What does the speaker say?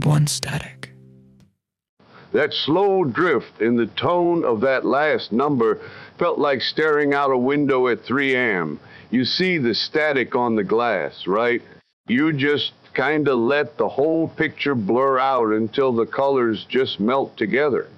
one static. That slow drift in the tone of that last number felt like staring out a window at 3 a.m. You see the static on the glass, right? You just kind of let the whole picture blur out until the colors just melt together.